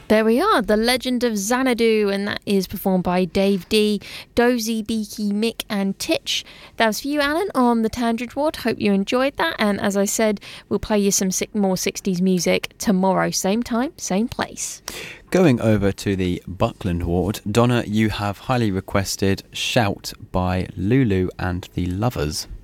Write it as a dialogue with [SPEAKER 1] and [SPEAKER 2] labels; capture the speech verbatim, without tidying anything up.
[SPEAKER 1] There we are, The Legend of Xanadu, and that is performed by Dave D, Dozy, Beaky, Mick and Titch. That was for you, Alan, on the Tangent Ward. Hope you enjoyed that, and as I said, we'll play you some more sixties music tomorrow, same time, same place.
[SPEAKER 2] Going over to the Buckland Ward, Donna, you have highly requested Shout by Lulu and the Lovers.